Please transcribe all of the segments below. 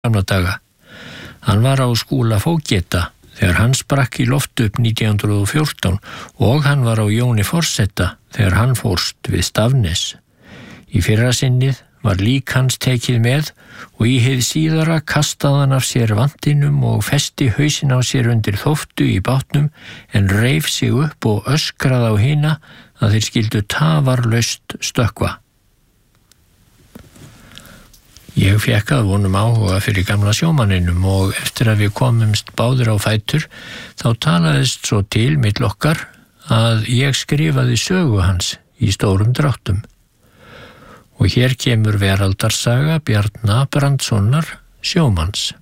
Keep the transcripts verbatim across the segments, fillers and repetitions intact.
gamla daga. Hann var á Skúla Fógeta þegar hann sprakk í loft upp nítján hundruð og fjórtán og hann var á Jóni Forseta þegar hann fórst við Stafnes. Í fyrra sinnið var lík hans tekið með og í hið síðara kastaði hann af sér vantinum og festi hausinn á sér undir þóftu í bátnum en reif sig upp og öskraði á hina að þeir skildu tafarlaust stökkva. Ég fékk að vonum áhuga fyrir gamla sjómanninum og eftir að við komumst báðir á fætur þá talaðist svo til milli okkar að ég skrifaði sögu hans í stórum dráttum. Og hér kemur veraldarsaga Bjarna Brandssonar sjómanns.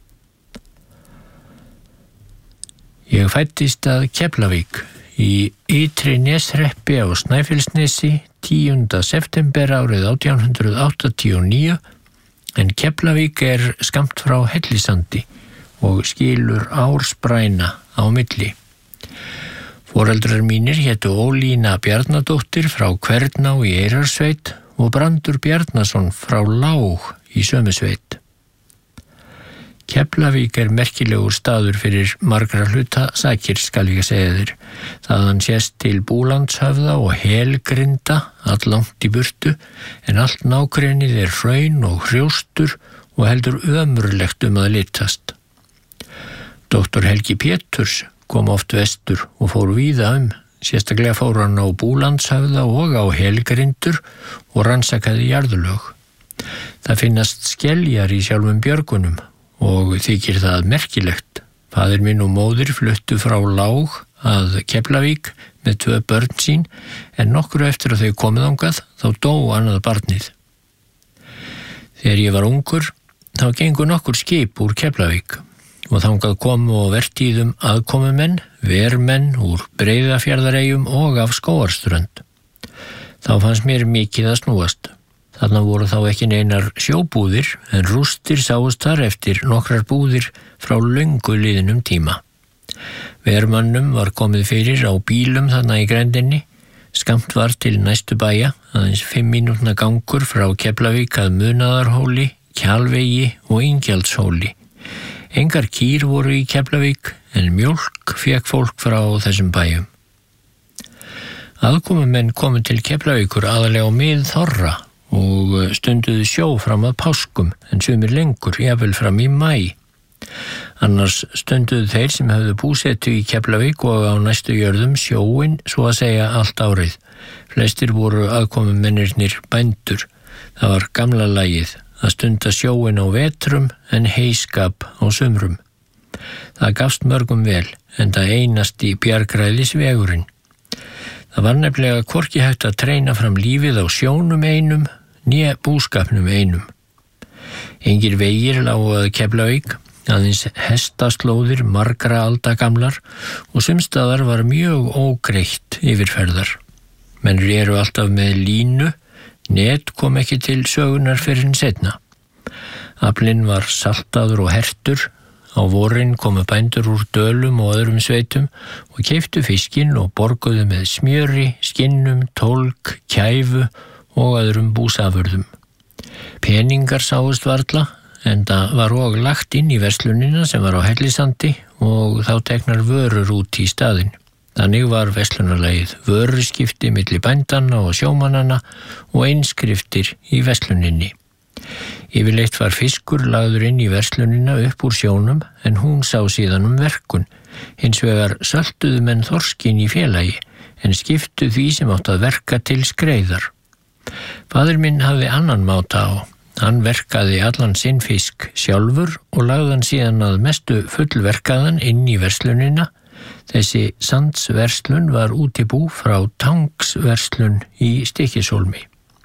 Ég fæddist að Keflavík í Ytri Neshreppi á Snæfellsnesi tíunda september árið átján hundruð áttatíu og níu en Keflavík er skammt frá Hellisandi og skilur Árspræna á milli. Foreldrar mínir hétu Ólína Bjarnadóttir frá Hverná í Eyrarsveit og Brandur Bjarnason frá Lág í sömu sveit. Keflavík er merkilegur staður fyrir margra hluta sakir, skal ég segja þér. Þaðan sést til Búlandshöfða og Helgrinda allangt í burtu, en allt nágrennið er hraun og hrjóstur og heldur ömurlegt um að litast. Doktor Helgi Péturs kom oft vestur og fór víða um, sérstaklega fór hann á Búlandshöfða og á Helgrindur og rannsakaði jarðlög. Það finnast skeljar í sjálfum björgunum og þykir það merkilegt. Faðir minn og móðir fluttu frá Lág að Keflavík með tvö börn sín, en nokkru eftir að þau komið þangað þá dó annað barnið. Þegar ég var ungur þá gengu nokkur skip úr Keflavík og þangað komu og vertíðum aðkomumenn, vermenn úr Breiðafjarðareyjum og af Skógarströnd. Þá fannst mér mikið að snúast. Þarna voru þá ekki neinar sjóbúðir, en rústir sáust þar eftir nokkrar búðir frá löngu liðnum tíma. Vermannum var komið fyrir á bílum þarna í grendinni, skammt var til næstu bæja, aðeins fimm mínútna gangur frá Keflavík að Munaðarhóli, Kjalvegi og Ingjaldshóli. Engar kýr voru í Keflavík, en mjólk fékk fólk frá þessum bæjum. Aðkomumenn komu til Keflavíkur aðalega á mið-þorra og stunduðu sjó fram að páskum, en sumir lengur, jafnvel fram í maí. Annars stunduðu þeir sem hefðu búsetu í Keflavík og á næstu jörðum sjóin, svo að segja allt árið. Flestir voru aðkomumennirnir bændur. Það var gamla lagið að stunda sjóin á vetrum en heiskap á sumrum. Það gafst mörgum vel, en það einast í bjargræðisvegurinn. Það var nefnilega hvorki hægt að treyna fram lífið á sjónum einum, né búskapnum einum. Engir vegir lágu að Keflavík, aðeins hestaslóðir margra alda gamlar og sumstaðar var mjög ógreitt yfirferðar. Menn réru alltaf með línu, net kom ekki til sögunar fyrir en seinna. Aflinn var saltaður og hertur, á vorin komu bændur úr dölum og öðrum sveitum og keyptu fiskinn og borguðu með smjöri, skinnum, tólk, kæfu og öðrum búsafurðum. Peningar sáust varla, en það var og lagt inn í verslunina sem var á Hellisandi og þá teknar vörur út í staðinn. Þannig var verslunarlagið vöruskipti milli bændanna og sjómannanna og einskriftir í versluninni. Yfirleitt var fiskur lagður inn í verslunina upp úr sjónum, en hún sá síðan um verkun. Hins vegar söltuðu menn þorskinn í félagi, en skiptu því sem átt að verka til skreiðar. Faðir minn hafði annan máta á. Hann verkaði allan sinn fisk sjálfur og lagði hann síðan að mestu fullverkaðan inn í verslunina. Þessi sandsverslun var útibú frá Tangsverslun í Stykkishólmi.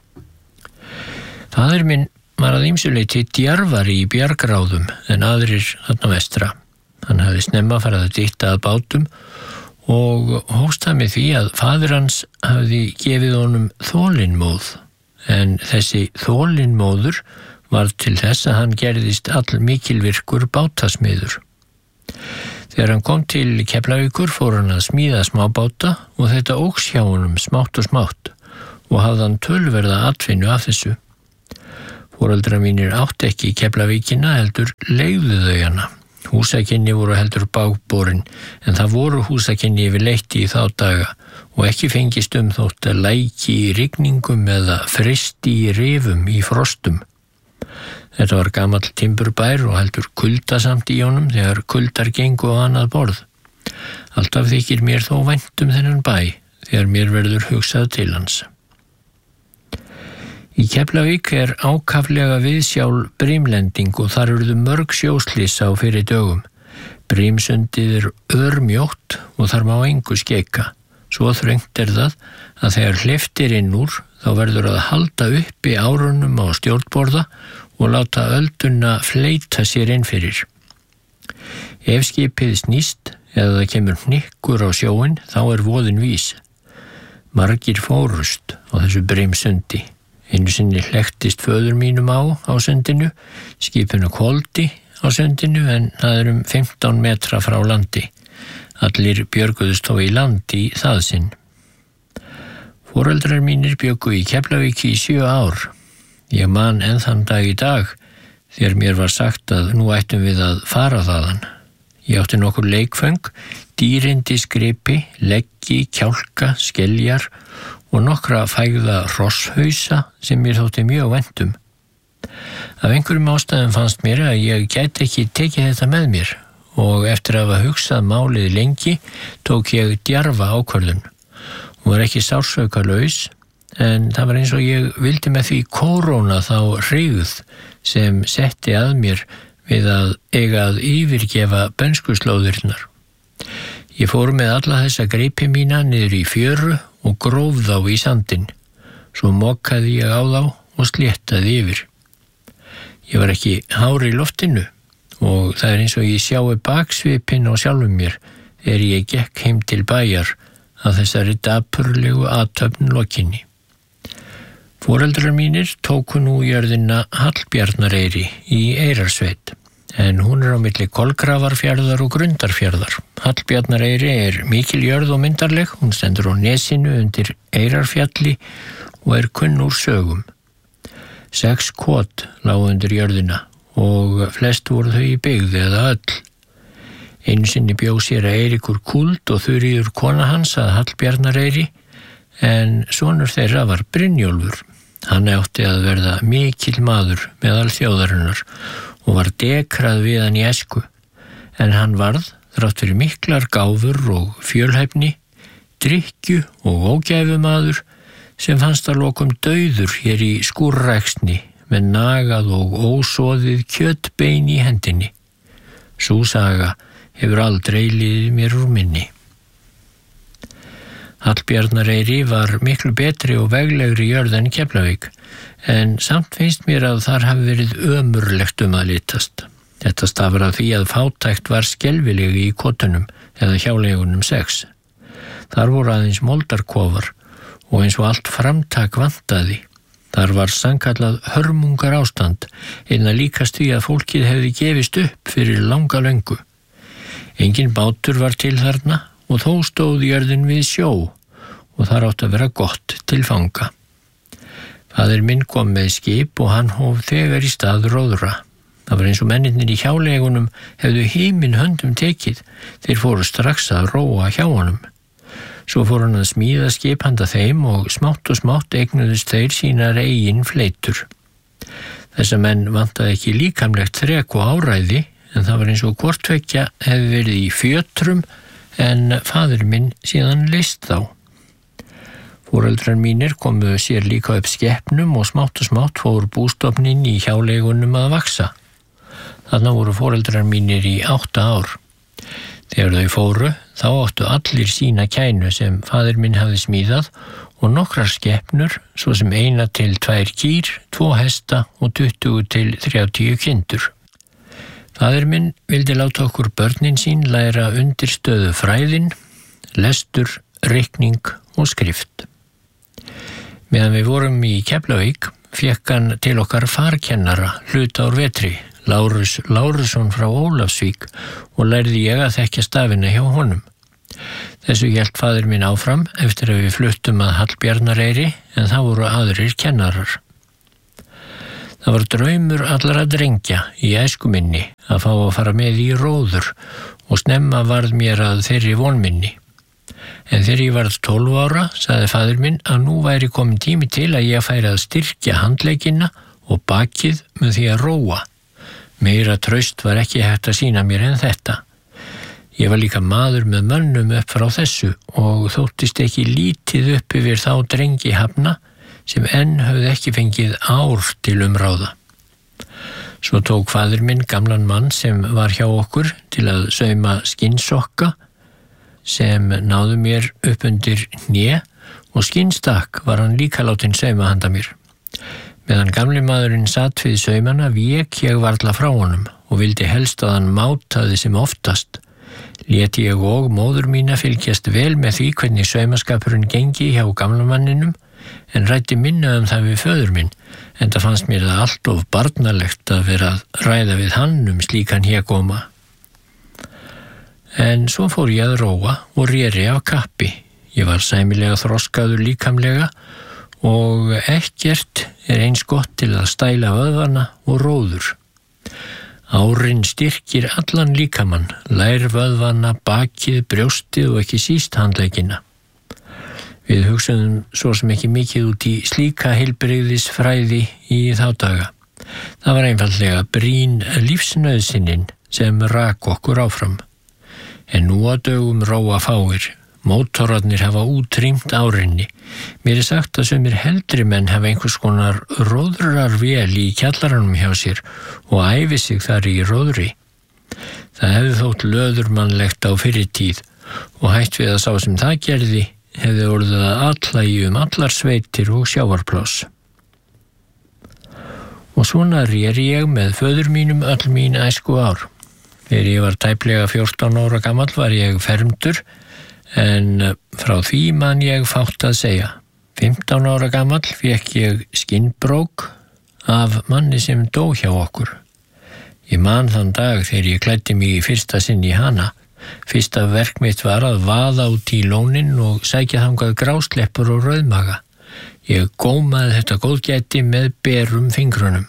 Faðir minn var að ýmsu leyti djarfari í bjargráðum en aðrir þarna vestra. Hann hafði snemma farið að dytta að bátum og hófst það með því að faðir hans hafði gefið honum þolinmóð, en þessi þolinmóður var til þess að hann gerðist all mikilvirkur bátasmiður. Þegar hann kom til Keflavíkur fór hann að smíða smábáta og þetta óx hjá honum smátt og smátt og hafði hann tölverða atvinnu af þessu. Foreldrar mínir átti ekki Keflavíkina, heldur leigðu þau hana. Húsakynni voru heldur bágborin, en það voru húsakynni yfir leitti í þá daga og ekki fengist um þótt að læki í rigningum eða fristi í rifum í frostum. Þetta var gamall timburbær og heldur kuldasamt í honum þegar kuldar gengu á annað borð. Alltaf þykir mér þó vænt um þennan bæ þegar mér verður hugsað til hans. Í Keflavík er ákaflega viðsjál brimlending og þar urðu mörg sjóslys á fyrir dögum. Brimsundið er örmjótt og þar má engu skeika. Svo þröngt er það að þegar hleyptir inn úr þá verður að halda uppi árunum á stjórnborða og láta ölduna fleita sér inn fyrir. Ef skipið snýst eða það kemur hnykkur á sjóin þá er voðinn vís. Margir fórust á þessu brimsundi. Einu sinni hlektist föður mínum á á sundinu, skipinu hvolfdi á sundinu en það er um fimmtán metra frá landi. Allir björguðust þó í land í það sinn. Foreldrar mínir bjuggu í Keflavík í sjö ár. Ég man enn þann dag í dag þegar mér var sagt að nú ættum við að fara þaðan. Ég átti nokkur leikföng, dýrindi skripi, leggi, kjálka, skeljar og nokkra fægða hrosshausa sem mér þótti mjög vænt um. Af einhverjum ástæðum fannst mér að ég gæti ekki tekið þetta með mér og eftir að hafa hugsað málið lengi tók ég djarfa ákvörðun. Hún var ekki sársaukalaus en það var eins og ég vildi með því kóróna þá hryggð sem setti að mér við að eiga að yfirgefa bönskuslóðirnar. Ég fór með alla þessa gripi mína niður í fjöru og gróf þá í sandinn. Svo mokkaði ég á þá og sléttaði yfir. Ég var ekki hár í loftinu og það er eins og ég sjái baksvipinn á sjálfum mér þegar ég gekk heim til bæjar að þessari dapurlegu athöfn lokinni. Foreldrar mínir tóku nú jörðina Hallbjarnareyri í Eyrarsveit, en hún er á milli Kolgrafarfjarðar og Grundarfjarðar. Hallbjarnareyri er mikil jörð og myndarleg, hún stendur á nesinu undir Eyrarfjalli og er kunn úr sögum. Sex kot lágu undir jörðina og flest voru þau í byggð eða öll. Einu sinni bjó sér að Eiríkur Kúld og Þuríður kona hans að Hallbjarnareyri, en sonur þeirra var Brynjólfur. Hann átti að verða mikill maður meðal þjóðarinnar og var dekrað við hann í æsku, en hann varð, þrátt fyrir miklar gáfur og fjölhæfni, drykkju og ógæfumaður sem fannst að lokum dauður hér í skúrræksni með nagað og ósoðið kjötbein í hendinni. Sú saga hefur aldrei liðið mér úr minni. Hallbjarnareyri var miklu betri og veglegri jörð en Keflavík, en samt finnst mér að þar hafi verið ömurlegt um að litast. Þetta stafar af því að fátækt var skelfileg í kotunum eða hjáleigunum sex. Þar voru aðeins moldarkofar og eins og allt framtak vantaði. Þar var sannkallað hörmungar ástand, einna líkast því að fólkið hefði gefist upp fyrir langa löngu. Engin bátur var til þarna og þó stóð jörðin við sjó og þar átti að vera gott til fanga. Faðir minn kom með skip og hann hóf þegar í stað róðra. Það var eins og mennirnir í hjáleigunum hefðu híminn höndum tekið, þeir fóru strax að róa hjá honum. Svo fór hann að smíða skip handa þeim og smátt og smátt eignuðust þeir sínar eigin fleitur. Þessa menn vantaði ekki líkamlegt þrek og áræði, en það var eins og hvort tveggja hefði verið í fjötrum en faðir minn síðan leyst þá. Foreldrar mínir komu sér líka upp skeppnum og smátt og smátt fór bústofninn í hjáleigunum að vaksa. Þarna voru foreldrar mínir í átta ár. Þegar þau fóru, þá áttu allir sína kænu sem faðir minn hafði smíðað og nokkrar skeppnur, svo sem eina til tvær kýr, tvo hesta og tuttugu til þrjátíu kindur. Faðir minn vildi láta okkur börnin sín læra undirstöðu fræðin, lestur, reikning og skrift. Meðan við vorum í Keflavík fékk hann til okkar farkennara hluta úr vetri, Lárus Lárusson frá Ólafsvík, og lærði ég að þekkja stafina hjá honum. Þessu hélt faðir minn áfram eftir að við fluttum að Hallbjarnareyri, en það voru aðrir kennarar. Það var draumur allra drengja í æsku minni að fá að fara með í róður og snemma varð mér að þeirri vonminni. En þegar ég varð tólf ára sagði faðir minn að nú væri komin tími til að ég færi að styrkja handleggina og bakið með því að róa. Meira traust var ekki hægt að sýna mér en þetta. Ég var líka maður með mönnum upp frá þessu og þóttist ekki lítið upp yfir þá drengi hafna sem enn höfðu ekki fengið ár til umráða. Svo tók faðir minn gamlan mann sem var hjá okkur til að sauma skinnsokka sem náðu mér upp undir hné og skinnstakk var hann líka látin sauma handa mér. Meðan gamli maðurinn satt við saumana vék ég varla frá honum og vildi helst að hann mátaði sem oftast. Lét ég og móður mína fylgjast vel með því hvernig saumaskapurinn gengi hjá gamla manninum en ræddi minna um það við föður minn, en það fannst mér það allt of barnalegt að vera að ræða við hann um slíkan hégóma. En svo fór ég að róa og réri af kappi. Ég var sæmilega þroskaður líkamlega og ekkert er eins gott til að stæla vöðvana og róður. Árin styrkir allan líkamann, lærvöðvana, bakið, brjóstið og ekki síst handleggina. Við hugsaðum svo sem ekki mikið út í slíka heilbrigðisfræði í þá daga. Það var einfaldlega brýn lífsnauðsynnin sem rak okkur áfram. En nú á dögum róa fáir. Mótorarnir hafa útrýmt árinni. Mér er sagt að sumir heldri menn hafa einhvers konar róðrarvél í kjallaranum hjá sér og æfi sig þar í róðri. Það hefði þótt löðurmannlegt á fyrri tíð og hætt við að sá sem það gerði hefði orðið að allægi um allar sveitir og sjávarpláss. Og svona réri ég með föður mínum öll mín æsku ár. Þegar ég var tæplega fjórtán ára gamall var ég fermdur, en frá því man ég fátt að segja. fimmtán ára gamall fékk ég skinnbrók af manni sem dó hjá okkur. Ég man þann dag þegar ég klæddi mig í fyrsta sinn í hana. Fyrsta verk mitt var að vaða út í lónin og sækja þangað grásleppur og rauðmaga. Ég gómaði þetta góðgæti með berum fingrunum.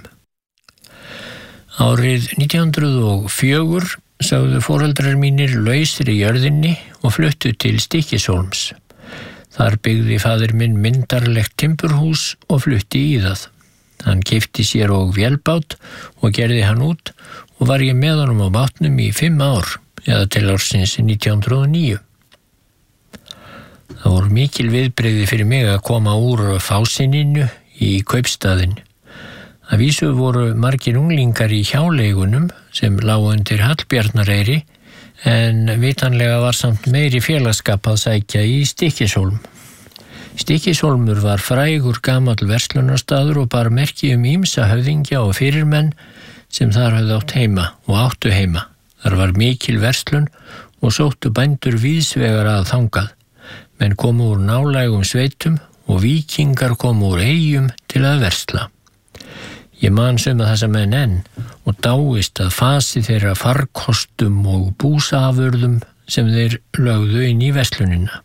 Árið nítján hundruð og fjögur sögðu foreldrar mínir lausir í jörðinni og fluttu til Stykkishólms. Þar byggði faðir minn myndarlegt timburhús og flutti í það. Hann keypti sér og vélbát og gerði hann út og var ég með honum á bátnum í fimm ár. Eða til ársins nítján hundruð og níu. Það voru mikil viðbrigði fyrir mig að koma úr fásinninu í kaupstaðinn. Að vísu voru margir unglingar í hjáleigunum sem lágu undir Hallbjarnareyri en vitanlega var samt meiri félagsskap að sækja í Stykkishólm. Stykkishólmur var frægur gamall verslunarstaður og bar merki um ýmsa höfðingja og fyrirmenn sem þar höfðu átt heima og áttu heima. Þar var mikil verslun og sóttu bændur víðsvegar að þangað. Menn komu úr nálægum sveitum og víkingar komu úr eyjum til að versla. Ég man suma þessa menn enn og dáist að fasi þeirra farkostum og búsafurðum sem þeir lögðu inn í verslunina.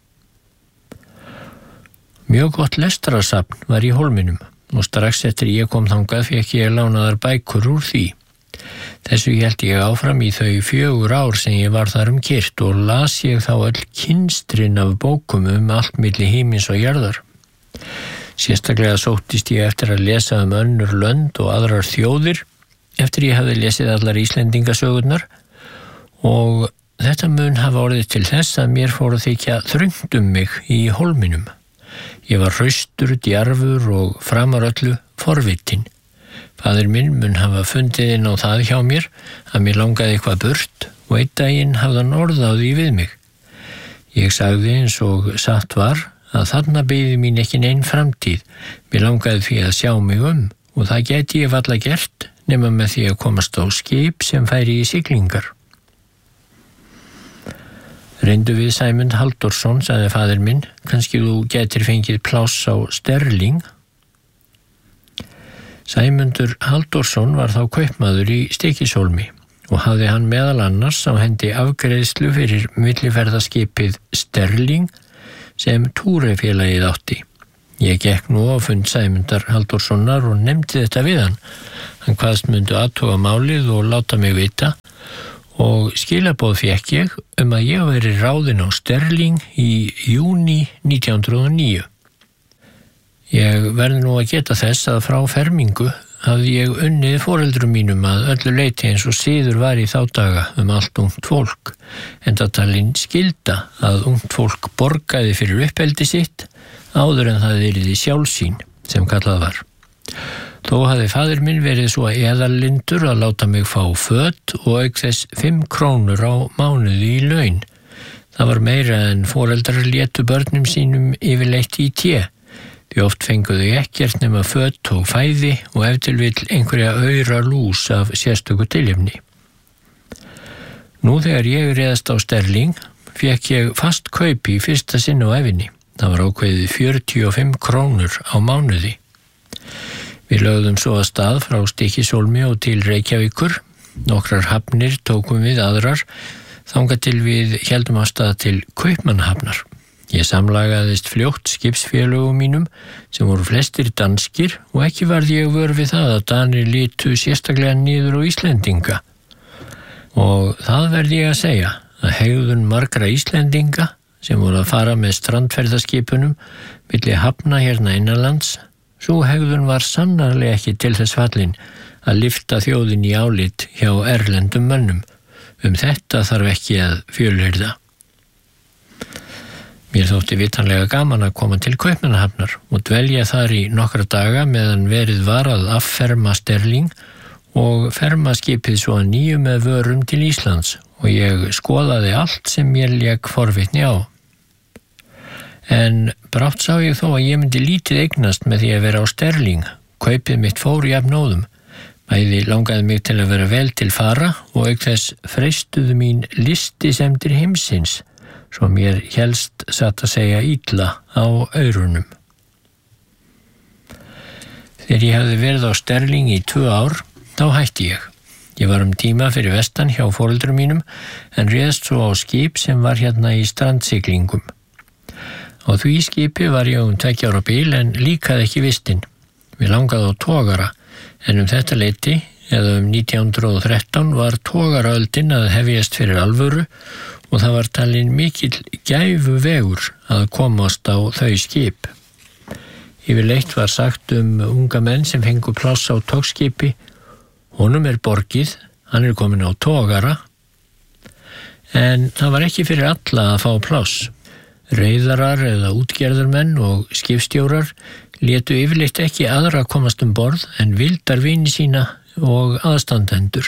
Mjög gott lestrasafn var í Hólminum og strax eftir ég kom þangað fékk ég lánaðar bækur úr því. Þessu hélt ég áfram í þau fjögur ár sem ég var þar um kyrt og las ég þá öll kynstrin af bókum um allt milli himins og jarðar. Sérstaklega sóttist ég eftir að lesa um önnur lönd og aðrar þjóðir eftir ég hafði lesið allar Íslendingasögurnar og þetta mun hafa orðið til þess að mér fór að þykja þröngt um mig í Hólminum. Ég var hraustur, djarfur og framar öllu forvitinn. Faðir minn mun hafa fundið inn á það hjá mér að mér langaði eitthvað burt og einn daginn hafði hann orð á því við mig. Ég sagði eins og satt var að þarna biði mín ekki nein framtíð. Mér langaði því að sjá mig um og það gæti ég varla gert nema með því að komast á skip sem færi í siglingar. Reyndu við Sæmund Halldórsson, sagði faðir minn, kannski þú getur fengið pláss á Sterling. Sæmundur Halldórsson var þá kaupmaður í Stykkishólmi og hafði hann meðal annars á hendi afgreiðslu fyrir milliferðaskipið Sterling sem túrefélagið átti. Ég gekk nú á fund Sæmundar Halldórssonar og nefndi þetta við hann. Hann kvaðst myndu athuga málið og láta mig vita og skilaboð fékk ég um að ég veri ráðin á Sterling í júní nítján hundruð og níu. Ég verði nú að geta þess að frá fermingu hafði ég unnið foreldrum mínum að öllu leyti eins og siður var í þá daga um allt ungt fólk, enda talin skylda að ungt fólk borgaði fyrir uppeldi sitt áður en það yrði sjálfsýn sem kallað var. Þó hafði faðir minn verið svo eðallindur að láta mig fá föt og auk þess fimm krónur á mánuði í laun. Það var meira en foreldrar létu börnum sínum yfirleitt í té. Því oft fenguðu ekkert nema föt og fæði og ef til vill einhverja aura lús af sérstöku tilefni. Nú þegar ég réðst á Sterling, fékk ég fast kaup í fyrsta sinn á ævinni. Það var ákveðið fjörutíu og fimm krónur á mánuði. Við lögðum svo að stað frá Stykkishólmi og til Reykjavíkur. Nokkrar hafnir tókum við aðrar, þangað til við héldum að stað til Kaupmannahafnar. Ég samlagaðist fljótt skipsfélögum mínum sem voru flestir danskir og ekki varð ég vör við það að Danir litu sérstaklega niður á Íslendinga. Og það verð ég að segja að hegðun margra Íslendinga sem voru að fara með strandferðaskipunum milli hafna hérna innanlands, sú hegðun var sannarlega ekki til þess fallin að lyfta þjóðin í álit hjá erlendum mönnum. Um þetta þarf ekki að fjölyrða. Mér þótti vitanlega gaman að koma til Kaupmannahafnar og dvelja þar í nokkra daga meðan verið var að afferma Sterling og ferma skipið svo að nýju með vörum til Íslands og ég skoðaði allt sem mér lék forvitni á. En brátt sá ég þó að ég myndi lítið eignast með því að vera á Sterling. Kaupið mitt fór jafnóðum. Bæði langaði mig til að vera vel til fara og auk þess freistuðu mín listisemdir heimsins, svo mér helst satt að segja illa á aurunum. Þegar ég hafði verið á Sterling í tvö ár, þá hætti ég. Ég var um tíma fyrir vestan hjá foreldrum mínum en réðst svo á skip sem var hérna í strandsiglingum. Á því skipi var ég um tveggja ára bíl en líkaði ekki vistinn. Við langaði á togara en um þetta leyti, eða um nítján hundruð og þrettán, var togaraöldin að hefjast fyrir alvöru og það var talin mikill gæfu vegur að komast á þau skip. Yfirleitt var sagt um unga menn sem fengu pláss á togskipi: honum er borgið, hann er komin á togara. En það var ekki fyrir alla að fá pláss. Reyðarar eða útgerðarmenn og skipstjórar létu yfirleitt ekki aðra komast um borð en vildar vini sína og aðstandendur.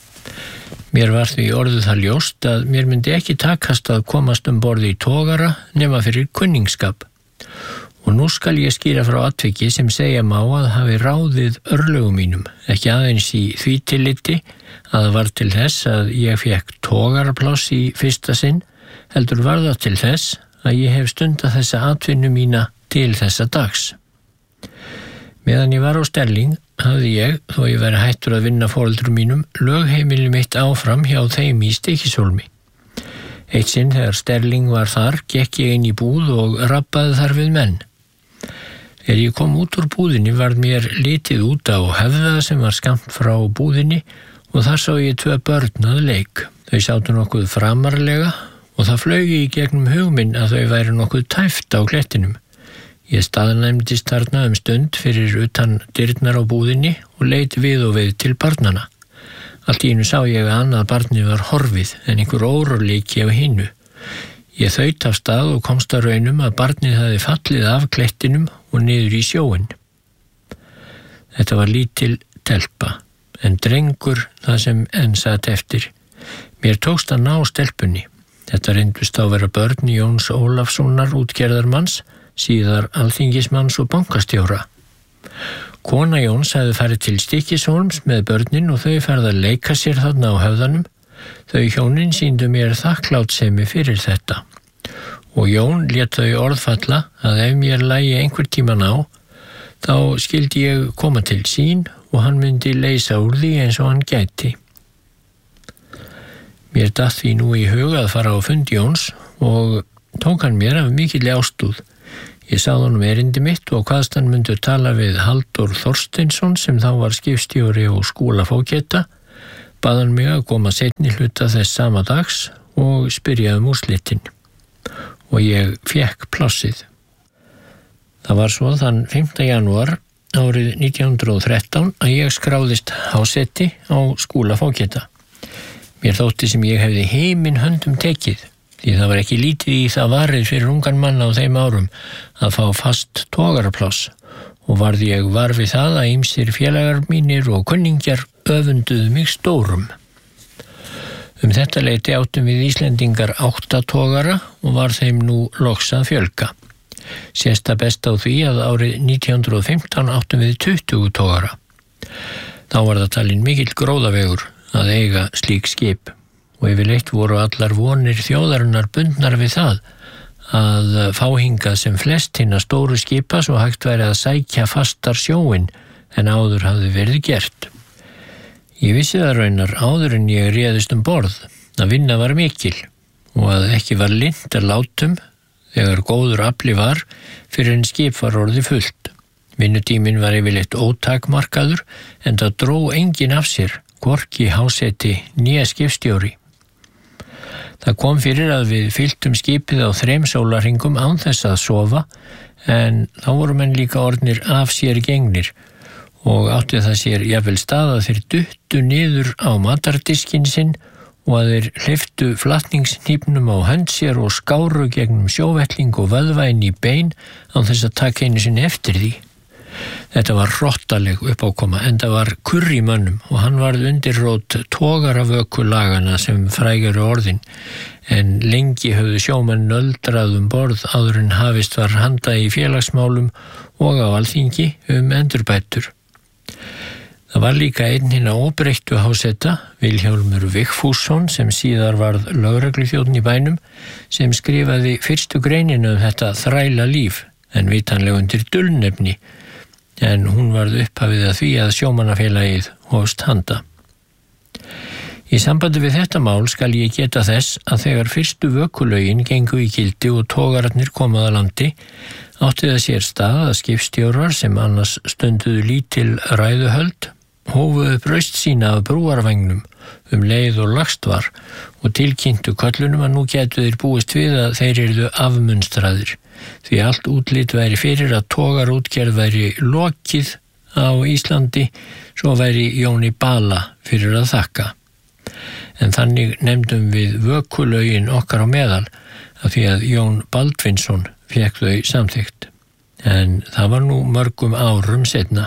Mér var því orðið það ljóst að mér myndi ekki takast að komast um borð í togara nema fyrir kunningsskap. Og nú skal ég skýra frá atviki sem segja má að hafi ráðið örlögum mínum, ekki aðeins í því tilliti að það var til þess að ég fékk togarapláss í fyrsta sinn, heldur var það til þess að ég hef stundað þessa atvinnu mína til þessa dags. Meðan ég var á Sterling hafði ég, þó ég veri hættur að vinna foreldrum mínum, lögheimili mitt áfram hjá þeim í Stykkishólmi. Eitt sinn þegar Sterling var þar, gekk ég inn í búð og rabbaði þar við menn. Þegar ég kom út úr búðinni varð mér litið út á höfða sem var skammt frá búðinni og þar sá ég tvö börn að leik. Þau sátu nokkuð framarlega og það flög í gegnum hugminn að þau væri nokkuð tæft á klettinum. Ég staðnæmdist þarna um stund fyrir utan dyrnar á búðinni og leit við og við til barnana. Allt í einu sá ég að annað barnið var horfið en einhver óróleiki á hinu. Ég þaut af stað og komst að raunum að barnið hafði fallið af klettinum og niður í sjóinn. Þetta var lítil telpa, en drengur það sem enn sat eftir. Mér tókst að ná stelpunni. Þetta reyndust á vera börn Jóns Ólafssonar útgerðarmanns, síðar alþingismanns og bankastjóra. Kona Jóns hefði farið til Stykkishólms með börnin og þau farið að leika sér þarna á höfðanum. Þau hjónin sýndu mér þakklátsemi fyrir þetta. Og Jón lét þau orðfalla að ef mér lægi einhver tíman á, þá skildi ég koma til sín og hann myndi leysa úr því eins og hann gæti. Mér datt því nú í hug að fara á fund Jóns og tók hann mér af mikilli ástúð. Ég sagði honum erindi mitt og hvaðst hann myndi tala við Halldór Þorsteinsson sem þá var skipstjóri og Skúlafógeta, bað hann mig að koma seinni hluta þess sama dags og spyrja um úrslitin. Og ég fékk plássið. Það var svo þann fimmta janúar árið nítján hundruð og þrettán að ég skráðist hásetti á Skúlafógeta. Mér þótti sem ég hefði heiminn höndum tekið, því það var ekki lítið í það varið fyrir ungan mann á þeim árum að fá fast togarapláss og varð ég var við það að ýmsir félagar mínir og kunningjar öfunduðu mig stórum. Um þetta leyti áttum við Íslendingar átta togara og var þeim nú loks að fjölga. Sérsta best á því að árið nítján hundruð og fimmtán áttum við tuttugu togara. Þá var það talin mikill gróðavegur að eiga slík skip og yfirleitt voru allar vonir þjóðarinnar bundnar við það að fá hingað sem flest hinna stóru skipa svo hægt væri að sækja fastar sjóin en áður hafði verið gert. Ég vissi það raunar áður en ég réðist um borð að vinna var mikil og að ekki var lint að látum þegar góður afli var fyrir en skip var orðið fullt. Vinnutíminn var yfirleitt ótakmarkaður en það dró enginn af sér, hvorki hásetti né skipstjóri. Það kom fyrir að við fylltum skipið á þrem sólarhringum án þess að sofa en þá voru menn líka orðnir af sér gengnir og átti það sér jafnvel stað að þeir duttu niður á matardiskin sinn og að þeir hleyptu flatningshnífnum á hönd sér og skáru gegnum sjóvettling og vöðvæn í bein án þess að taka einu sinni eftir því. Þetta var hrottaleg uppákoma en það var kurr í mönnum og hann varð undirrót togaravökulagana sem frægari orðin en lengi höfðu sjómenn nöldrað um borð áður en hafist var handa í félagsmálum og á alþingi um endurbætur. Það var líka einn hinna óbreyttu hásetta, Vilhjálmur Vigfússon sem síðar varð lögregluþjónn í bænum sem skrifaði fyrstu greininu um þetta þræla líf en vitanlega undir dulnefni en hún varð upphafið að því að sjómannafélagið hófst handa. Í sambandi við þetta mál skal ég geta þess að þegar fyrstu vökulögin gengu í gildi og togararnir komuð að landi, átti það sér stað að skipstjórar sem annars stunduðu lítil ræðuhöld hófu upp raust sína af brúarvagnum um leið og lagst var og tilkynntu köllunum að nú gætu þeir búist við að þeir yrðu afmunstraðir því allt útlit væri fyrir að togarútgerð væri lokið á Íslandi svo væri Jóni Bala fyrir að þakka. En þannig nefndum við vökulögin okkar á meðal af því að Jón Baldvinsson fékk þau samþykkt. En það var nú mörgum árum seinna.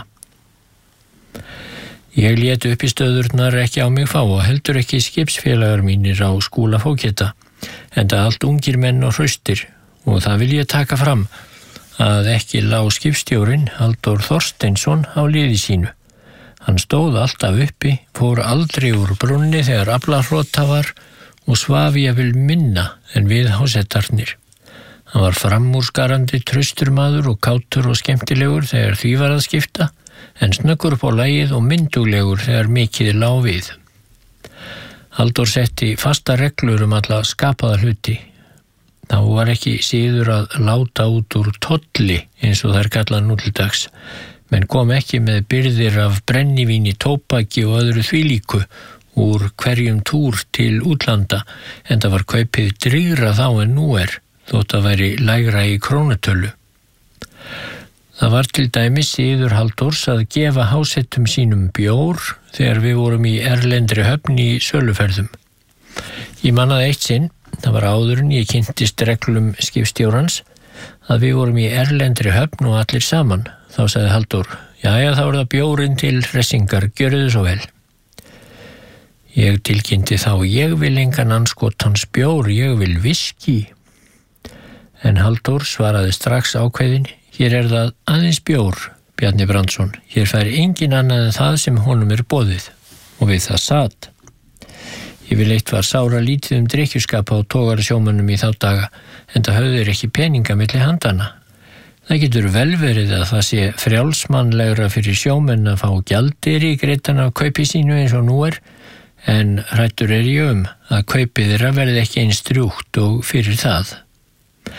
Ég lét upp í stöðurnar ekki á mig fá og heldur ekki skipsfélagar mínir á Skúlafógeta, enda allt ungir menn og hraustir og það vil ég taka fram að ekki lá skipstjórinn Halldór Þorsteinsson á liði sínu. Hann stóð alltaf uppi, fór aldrei úr brúnni þegar aflahrota var og svaf jafnvel minna en við hásettarnir. Hann var framúrskarandi traustur maður og kátur og skemmtilegur þegar því var að skipta, en snöggur upp á lagið og mynduglegur þegar mikið lá við. Halldór setti fasta reglur um alla skapaða hluti. Þá var ekki síður að láta út úr tolli eins og þær kalla nú til dags, menn kom ekki með byrðir af brennivíni, tóbaki og öðru þvílíku úr hverjum túr til útlanda, en það var kaupið drýgra þá en nú er, þótt að væri lægra í krónutölu. Það var til dæmis síður Halldórs að gefa hásettum sínum bjór þegar við vorum í erlendri höfn í söluferðum. Ég mannaði eitt sinn, það var áður en ég kynntist reglum skipstjórans, að við vorum í erlendri höfn og allir saman. Þá sagði Halldór, jæja þá er það bjórinn til hressingar, gjörðu svo vel. Ég tilkynnti þá, ég vil engan andskotans bjór, ég vil viskí. En Halldór svaraði strax ákveðin, hér er það aðeins bjór, Bjarni Brandsson, hér fær engin annað en það sem honum er boðið, og við það satt. Yfirleitt var sára lítið um drykkjuskap á togarasjómönnum í þá daga, en það höfður ekki peninga milli handana. Það getur vel verið að það sé frjálsmannlegra fyrir sjómenn að fá gjaldeyri greiddan af kaupi sínu eins og nú er, en hræddur er ég um að kaupið þeirra verði ekki eins drjúgt og fyrir það.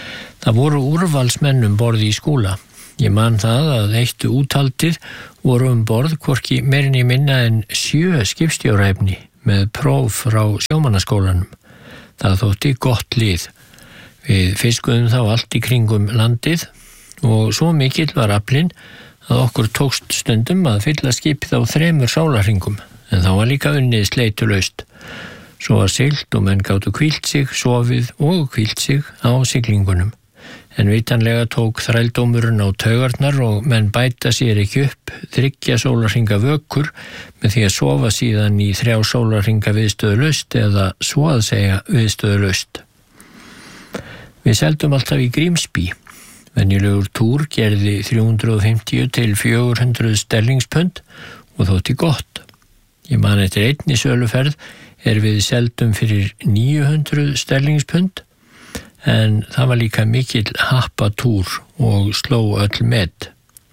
Það voru úrvalsmennum borði í Skúla. Ég man það að eittu úthaldið voru um borð hvorki meirinni minna en sjö skipstjóraefni með próf frá sjómannaskólanum. Það þótti gott lið. Við fiskuðum þá allt í kringum landið og svo mikill var aflinn að okkur tókst stundum að fylla skipið á þremur sólarhringum, en þá var líka unnið sleitulaust. Svo var siglt og menn gátu hvílt sig, sofið og hvílt sig á siglingunum. En vitanlega tók þrældómurinn á taugarnar og menn bæta sér ekki upp þriggja sólarhringa vökur með því að sofa síðan í þrjá sólarhringa viðstöðulaust eða svo að segja viðstöðulaust. Við seldum alltaf í Grímsby. Venjulegur túr gerði þrjú hundruð fimmtíu til fjögur hundruð sterlingspund og þótti gott. Ég man eftir einni söluferð er við seldum fyrir níu hundruð sterlingspund, en það var líka mikill happatúr og sló öll met.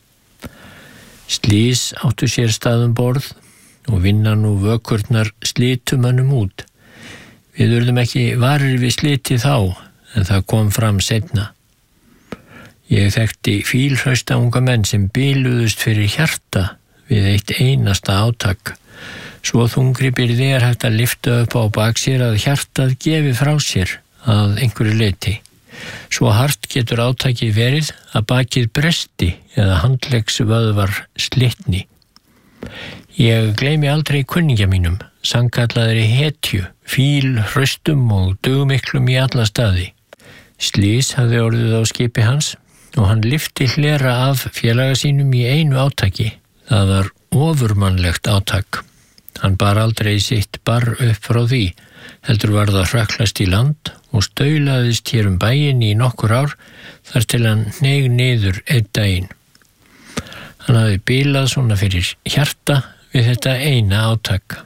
Slís áttu sér stað um borð og vinnan og vökurnar slitu mönnum út. Við urðum ekki varir við sliti þá, en það kom fram seinna. Ég þekkti fílhrausta unga menn sem biluðust fyrir hjarta við eitt einasta átak. Svo þungri byrði er hægt að lyfta upp á bak sér að hjartað gefi frá sér að einhverju leyti. Svo hart getur átakið verið að bakið bresti eða handleggsvöðvar slitni. Ég gleymi aldrei kunningja mínum, sannkallaðri hetju, fílhraustum og dugmiklum í alla staði. Slís hafði orðið á skipi hans og hann lyfti hlera af félaga sínum í einu átaki. Það var ofurmannlegt átak. Hann bar aldrei sitt barr upp frá því, heldur var það hrökklast í land og staulaðist hér um bæinn í nokkur ár þar til hann hneig niður einn daginn. Hann hafði bilað svona fyrir hjarta við þetta eina átak.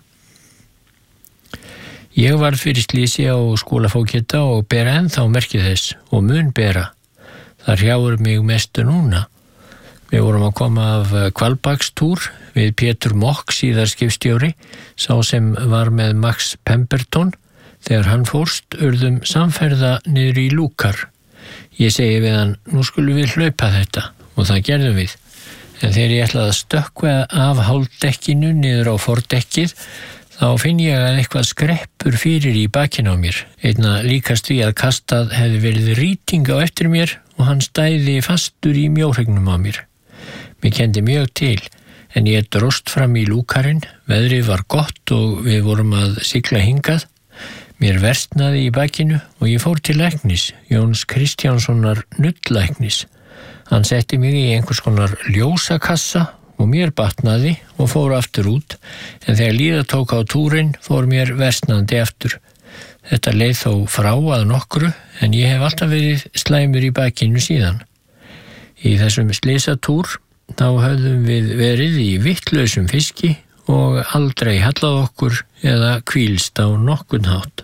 Ég varð fyrir slísi á Skúlafógeta og bera ennþá merkið þess og mun bera. Það hrjáir mig mestu núna. Við vorum að koma af Hvalbakstúr við Pétur Mokk síðar skipstjóri, sá sem var með Max Pemberton. Þegar hann fórst urðum samferða niður í Lúkar. Ég segi við hann, nú skulum við hlaupa þetta, og það gerðum við. En þegar ég ætlaði að stökkva af hálfdekkinu niður á fordekkið, þá finn ég að eitthvað skreppur fyrir í bakinu á mér. Einna líkast því að kastað hefði verið rýting á eftir mér og hann stæði fastur í mjóhregnum á mér. Mér kendi mjög til, en ég dróst fram í Lúkarinn, veðrið var gott og við vorum að sigla hingað. Mér versnaði í bakinu og ég fór til læknis, Jóns Kristjánssonar nuddlæknis. Hann setti mig í einhvers konar ljósakassa og mér batnaði og fór aftur út, en þegar líða tók á túrin fór mér versnandi aftur. Þetta leið þó frá að nokkru, en ég hef alltaf verið slæmur í bakinu síðan. Í þessum slysatúr þá höfðum við verið í vittlausum fiski og aldrei hallað okkur eða hvílst á nokkurn hátt.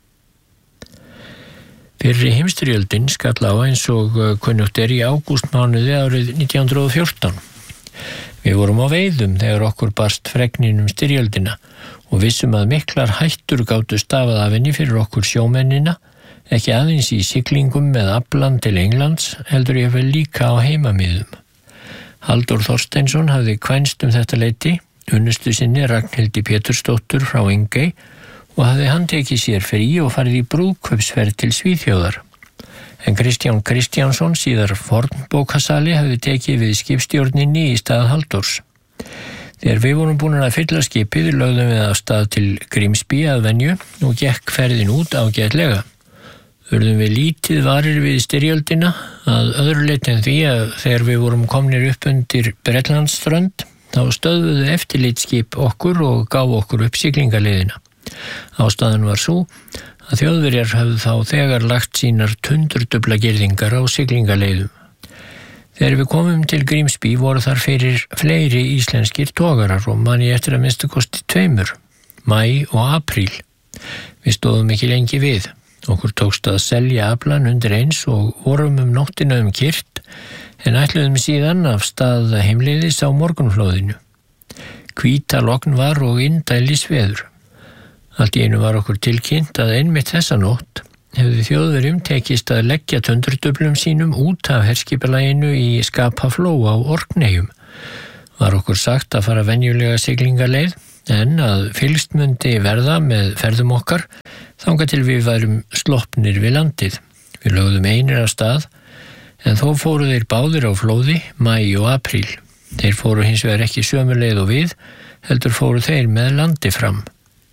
Fyrri heimsstyrjöldin skall á eins og kunnugt er í ágústmánuði árið nítján hundruð og fjórtán. Við vorum á veiðum þegar okkur barst fregnin um styrjöldina og vissum að miklar hættur gátu stafað af henni fyrir okkur sjómennina, ekki aðeins í siglingum með aflan til Englands, heldur ég vel líka á heimamiðum. Halldór Þorsteinsson hafði kvænst um þetta leyti, unnustu sinni Ragnhildi Pétursdóttur frá Engey, og hafði hann tekið sér frí og farið í brúðkaupsferð til Svíþjóðar. En Kristján Kristjánsson, síðar fornbókasali, hafði tekið við skipstjórninni í stað Halldórs. Þegar við vorum búin að fylla skipið, lögðum við af stað til Grímsby að venju og gekk ferðin út ágætlega. Urðum við lítið varir við styrjöldina að öðru leyti en því að þegar við vorum komnir upp undir Bretlandsströnd, þá stöðvuðu eftirlitsskip okkur og gaf okkur upp siglingaleiðina. Ástæðan var sú að Þjóðverjar höfðu þá þegar lagt sínar tundurdubla girðingar á siglingaleiðum. Þegar við komum til Grímsby voru þar fyrir fleiri íslenskir togarar og man ég eftir að minnstu kosti tveimur, maí og apríl. Við stóðum ekki lengi við. Okkur tókst að selja aflan undir eins og vorum um nóttina um Kyrt, en ætluðum síðan af stað heimleiðis á morgunflóðinu. Hvíta logn var og indælis veður. Allt í einu var okkur tilkynnt að einmitt þessa nótt hefði Þjóðverjum tekist að leggja tundurduflum sínum út af herskipalaginu í Skapafló á Orkneyjum. Var okkur sagt að fara venjulega siglingaleið, en að fylgst mundi verða með ferðum okkar þangað til við værum sloppnir við landið. Við lögðum einir af stað, en þó fóru þeir báðir á flóði, maí og apríl. Þeir fóru hins vegar ekki sömu leið og við, heldur fóru þeir með landi fram.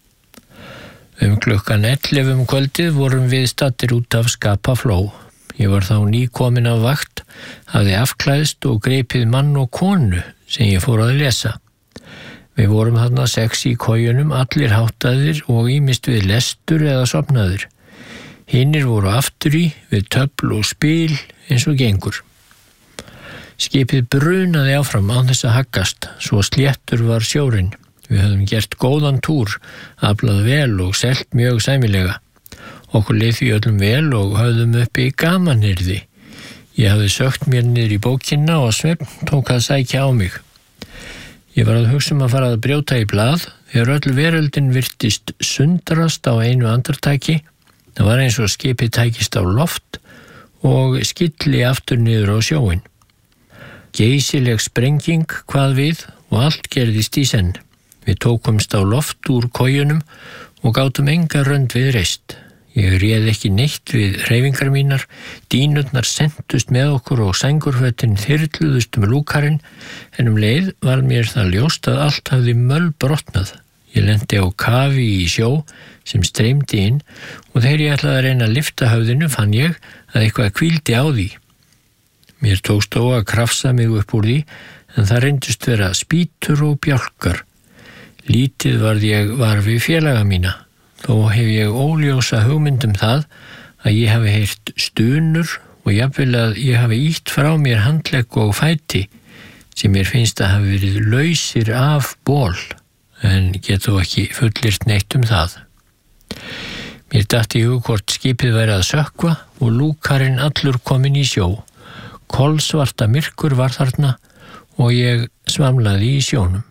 Um klukkan ellefu um kvöldið vorum við staddir út af Skapafló. Ég var þá nýkomin af vakt, hafði afklæðst og greipið mann og konu sem ég fór að lesa. Við vorum þarna sex í kojunum, allir háttaðir og ýmist við lestur eða sofnaðir. Hinnir voru aftur í, við töfl og spil eins og gengur. Skipið brunaði áfram án þess að haggast, svo sléttur var sjórinn. Við höfðum gert góðan túr, aflað vel og selt mjög sæmilega. Okkur leið því öllum vel og höfðum uppi gamanyrði. Ég hafði sökt mér niður í bókina og svefn tók að sækja á mig. Ég var að hugsa um að fara að brjóta í blað þegar öll veröldin virtist sundrast á einu andartaki. Það var eins og skipið tækist á loft og skilli aftur niður á sjóin. Geysileg sprenging hvað við og allt gerðist í senn. Við tókumst á loft úr kojunum og gátum enga rönd við reist. Ég réð ekki neitt við hreyfingar mínar, dínurnar sentust með okkur og sængurfötin þyrluðust um lúkarinn, en um leið var mér það ljóst að allt hafði möll brotnað. Ég lenti á kafi í sjó sem streymdi inn og þegar ég ætlaði að reyna að lyfta höfðinu fann ég að eitthvað hvíldi á því. Mér tókst þó að krafsa mig upp úr því, en það reyndust vera spýtur og bjálkar. Lítið varð ég var við félaga mína. Þó hef ég óljósa hugmynd um það að ég hafi heyrt stunur og jafnvel að ég hafi ýtt frá mér handlegg og fæti sem mér finnst að hafi verið lausir af ból, en get þó ekki fullirt neitt um það. Mér datt í hug hvort skipið væri að sökkva og lúkarinn allur kominn í sjó. Kolsvarta myrkur var þarna og ég svamlaði í sjónum.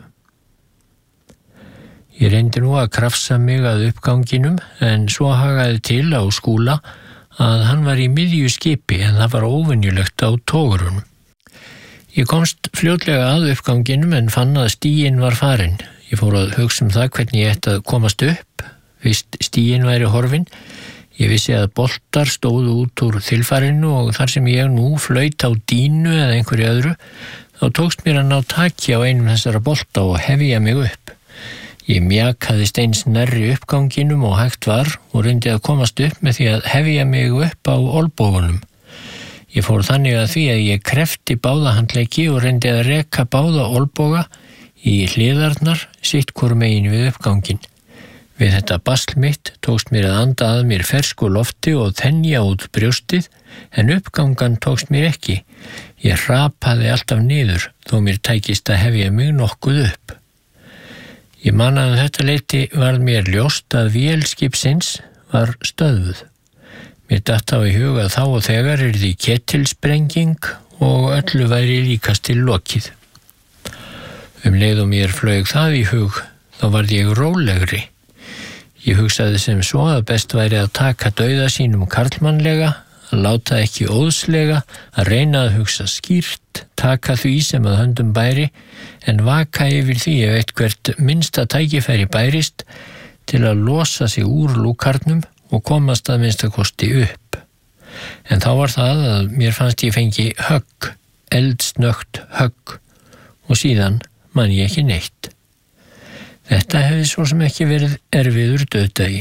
Ég reyndi nú að krafsa mig að uppganginum, en svo hagaði til á Skúla að hann var í miðju skipi en það var óvenjulegt á togurunum. Ég komst fljótlega að uppganginum en fann að stíginn var farinn. Ég fór að hugsa um það hvernig ég ætti að komast upp. Fyrst stíginn væri horfinn. Ég vissi að boltar stóðu út úr þilfarinu og þar sem ég nú flaut á dínu eða einhverju öðru, þá tókst mér að ná taki á einum þessara bolta og hefja mig upp. Ég mjakaðist eins nærri uppganginum og hægt var og reyndi að komast upp með því að hefja mig upp á olnbogunum. Ég fór þannig að því að ég krefti báða handleggi og reyndi að reka báða olnboga í hliðarnar sitt hvoru megin við uppgangin. Við þetta basl mitt tókst mér að anda að mér fersku lofti og þenja út brjóstið, en uppgangan tókst mér ekki. Ég hrapaði alltaf niður þó mér tækist að hefja mig nokkuð upp. Ég man að þetta leyti varð mér ljóst að vél skipsins var stöðvuð. Mér datt á í huga þá og þegar yrði ketilsprenging og öllu væri líkast til lokið. Um leið og mér flaug það í hug, þá varð ég rólegri. Ég hugsaði sem svo að best væri að taka dauða sínum karlmannlega, að láta ekki óðslega, að reyna að hugsa skýrt, taka því sem að höndum bæri, en vaka yfir því ef eitthvert minnsta tækifæri bærist til að losa sig úr lúkarnum og komast að minnsta kosti upp. En þá var það að mér fannst ég fengi högg, eldsnögt högg, og síðan man ég ekki neitt. Þetta hefði svo sem ekki verið erfiður dauðdagi.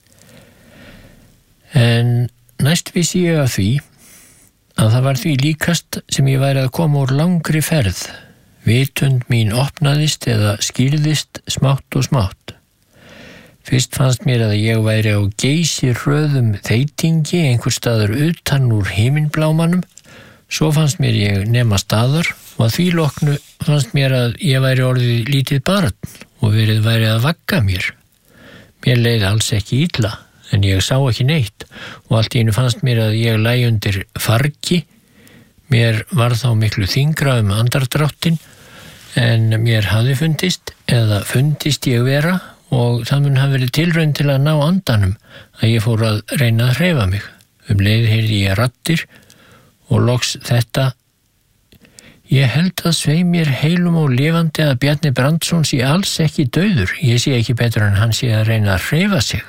En næst vissi ég af því að það var því líkast sem ég væri að koma úr langri ferð. Vitund mín opnaðist eða skýrðist smátt og smátt. Fyrst fannst mér að ég væri á geysirröðum þeytingi einhver staðar utan úr himinblámanum. Svo fannst mér ég nema staðar og að því loknu fannst mér að ég væri orðið lítið barn og verið væri að vagga mér. Mér leið alls ekki illa, en ég sá ekki neitt og allt í einu fannst mér að ég lægi undir fargi. Mér var þá miklu þyngra um andardráttinn en mér hafði fundist eða fundist ég vera og það mun hafa verið tilraun til að ná andanum að ég fór að reyna að hreyfa mig. Um leið heyrði ég raddir og loks þetta: Ég held að svei mér heilum og lifandi að Bjarni Brandsson sé alls ekki dauður. Ég sé ekki betur en hann sé að reyna að hreyfa sig.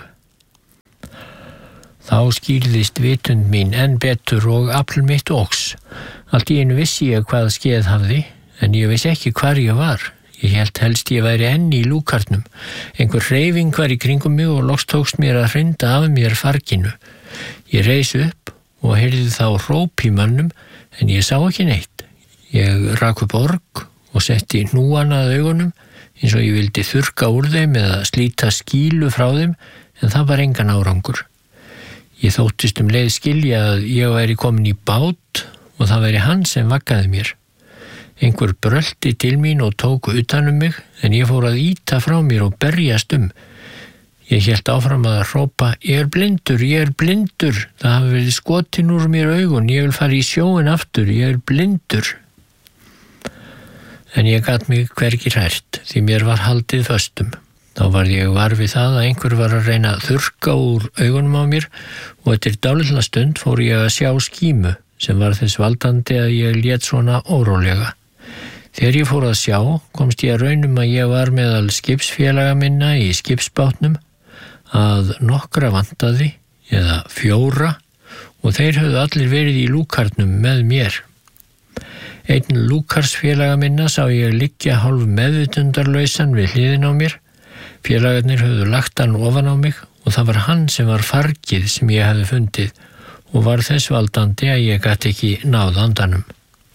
Þá skýrðist vitund mín enn betur og afl mitt óx. Allt í einu vissi ég hvað skeð hafði, en ég vissi ekki hvar ég var. Ég hélt helst ég væri enn í lúkarnum. Einhver hreyfing var í kringum mig og loks tókst mér að hrinda af mér farginu. Ég reis upp og heyrði þá hróp í mönnum, en ég sá ekki neitt. Ég rak upp org og setti hnúan að augunum eins og ég vildi þurrka úr þeim eða slíta skílu frá þeim, en það var engan árangur. Ég þóttist um leið skilja að ég væri komin í bát og það væri hann sem vaggaði mér. Einhver brölti til mín og tók utan um mig, en ég fór að ýta frá mér og berjast um. Ég hélt áfram að hrópa: Ég er blindur, ég er blindur, það hafi verið skotin úr mér augun, ég vil fara í sjóin aftur, ég er blindur. En ég gat mig hvergi hrært, því mér var haldið föstum. Þá var ég var við það að einhver var að reyna að þurrka úr augunum á mér og eftir dálitla stund fór ég að sjá skímu sem var þess valdandi að ég lét svona órólega. Þegar ég fór að sjá komst ég að raunum að ég var meðal skipsfélaga minna í skipsbátnum, að nokkra vantaði eða fjóra, og þeir höfðu allir verið í lúkarnum með mér. Einn lúkarsfélaga minna sá ég liggja hálf meðvitundarlausan við hliðin á mér. Félagarnir höfðu lagt hann ofan á mig og það var hann sem var fargið sem ég hefði fundið og var þess valdandi að ég gat ekki náð andanum.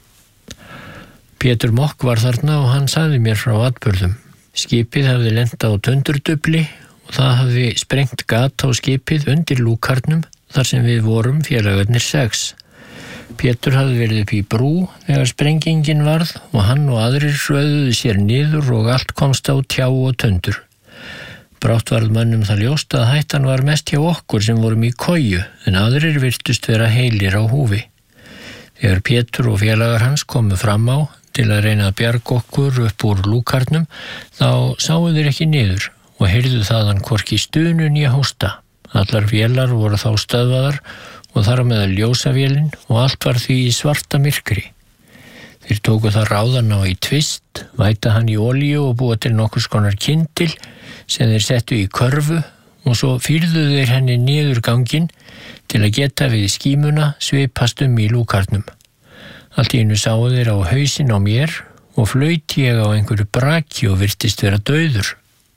Pétur Mokk var þarna og hann sagði mér frá atburðum. Skipið hafði lent á tundurdufli og það hafði sprengt gat á skipið undir lúkarnum þar sem við vorum félagarnir sex. Pétur hafði verið upp í brú þegar sprengingin varð og hann og aðrir hröðuðu sér niður og allt komst á tjá og tundur. Brátt varð mönnum það ljóst að hættan var mest hjá okkur sem vorum í koju, en aðrir virtust vera heilir á húfi. Þegar Pétur og félagar hans komu fram á til að reyna að bjarga okkur upp úr lúkarnum, þá sáu þeir ekki niður og heyrðu þaðan hvorki stunu né hósta. Allar vélar voru þá stöðvaðar og þar á meðal ljósavélin og allt var því í svarta myrkri. Þeir tóku það ráðan á í tvist, væta hann í olíu og búa til nokkurs konar kyndil sem þeir settu í körfu og svo fýrðu þeir henni niður ganginn til að geta við skímuna svipast um í lúkarnum. Allt í einu sáu þeir á hausinn á mér og flaut ég á einhverju braki og virtist vera dauður.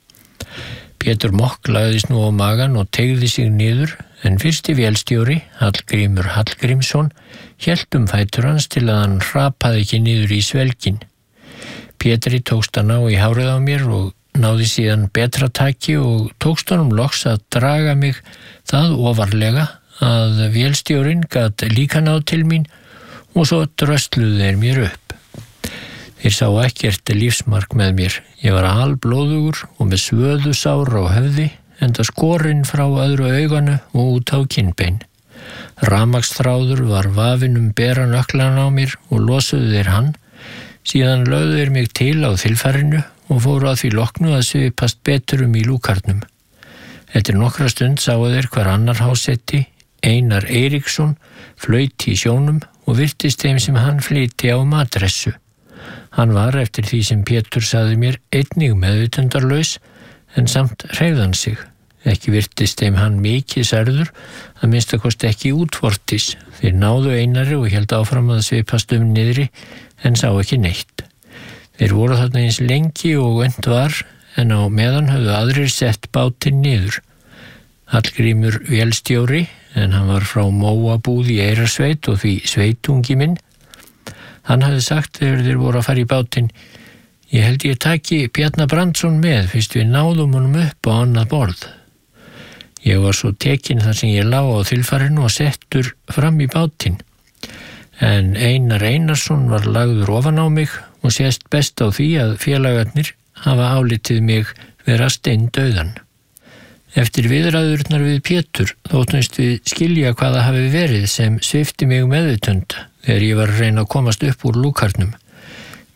Pétur Mokk lagðist nú á magan og teygði sig niður, en fyrsti vélstjóri, Hallgrímur Hallgrímsson, hélt um fætur hans til að hann hrapaði ekki niður í svelgin. Pétri tókst að ná í hárið á mér og náði síðan betra taki og tókst honum loks að draga mig það ofarlega að vélstjórinn gat líka náð til mín og svo drösluðu þeir mér upp. Þeir sá ekkert lífsmark með mér. Ég var alblóðugur og með svöðusár á höfði, enda skorinn frá öðru auganu og út á kinnbein. Rafmagnsþráður var vafinn um beran öklan á mér og losuðu þeir hann. Síðan lögðu þeir mig til á þilfarinu og fóru að því loknu að svipast betur um í lúkarnum. Eftir nokkra stund sáu þeir hver annar hásetti, Einar Eiríksson, flaut í sjónum og virtist þeim sem hann flyti á matressu. Hann var, eftir því sem Pétur sagði mér, einnig meðvitundarlaus, en samt hreyfðan sig. Ekki virtist þeim hann mikið særður, að minnsta kosti ekki útvortis. Þeir náðu Einari og héldu áfram að svipast um niðri, en sá ekki neitt. Þeir voru þarna eins lengi og unnt var, en á meðan höfðu aðrir sett bátinn niður. Hallgrímur vélstjóri, en hann var frá Móabúð í Eyrarsveit og því sveitungi minn, hann hafði sagt þegar þeir voru að fara í bátinn: Ég held ég taki Bjarna Brandsson með fyrst við náðum honum upp á annað borð. Ég var svo tekinn þar sem ég lá á þilfarinu og settur fram í bátinn. En Einar Einarsson var lagður ofan á mig og sést best á því að félagarnir hafa álitið mig vera steindauðan. Eftir viðræðurnar við Pétur þóttumst við skilja hvað það hafi verið sem svipti mig meðvitund þegar ég var að reyna að komast upp úr lúkarnum.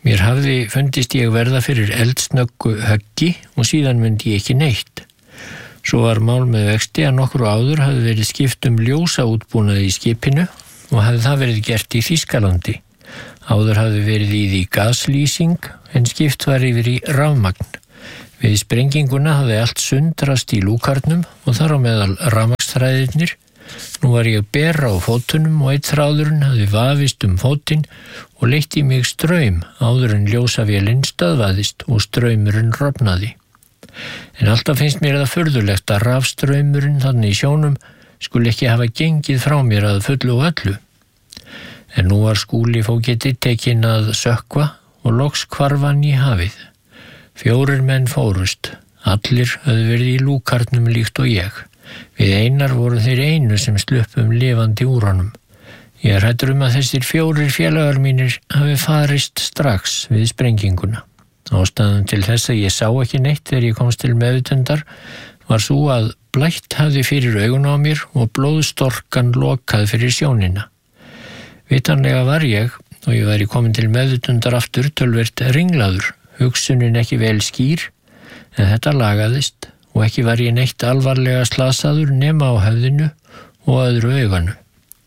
Mér hafði fundist ég verða fyrir eldsnöggu höggi og síðan myndi ég ekki neitt. Svo var mál með vexti að nokkru áður hafði verið skipt um ljósaútbúnað í skipinu og hafði það verið gert í Þýskalandi. Áður hafði verið í því gaslýsing en skipt var yfir í rafmagn. Við sprenginguna hafði allt sundrast í lúkarnum og þar á meðal rafmagnsþræðirnir. Nú var ég bera á fótunum og eitt þráðurinn hafði vafist um fótinn og leitt í mig straum áður en ljósavélinn stöðvaðist og straumurinn rofnaði. En alltaf finnst mér það furðulegt að rafstraumurinn þannig í sjónum skuli ekki hafa gengið frá mér að fullu og öllu. En nú var Skúli fógeti tekinn að sökkva og loks hvarf hann í hafið. Fjórir menn fórust, allir höfðu verið í lúkarnum líkt og ég. Við Einar voru þeir einu sem sluppum lifandi úr honum. Ég er hræddur um að þessir fjórir félagar mínir hafi farist strax við sprenginguna. Ástæðan til þess að ég sá ekki neitt þegar ég komst til meðvitundar var svo að blætt hafði fyrir augun á mér og blóðstorkan lokað fyrir sjónina. Vitanlega var ég, og ég væri komin til meðvitundar aftur tölvert ringlaður, hugsunin ekki vel skýr, en þetta lagaðist og ekki var ég neitt alvarlega slasaður nema á höfðinu og öðru auganu.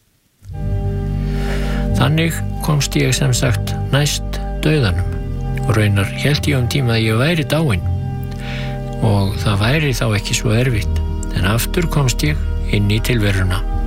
Þannig komst ég sem sagt næst dauðanum. Og raunar hélt ég um tíma að ég væri dáinn og það væri þá ekki svo erfitt, en aftur komst ég inn í tilveruna.